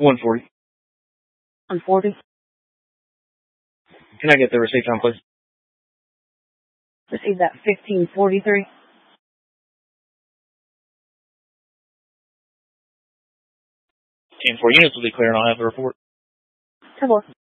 140. 140. Can I get the receipt on, please? Received at 1543. And 4 units will be clear, and I'll have the report. 10-4.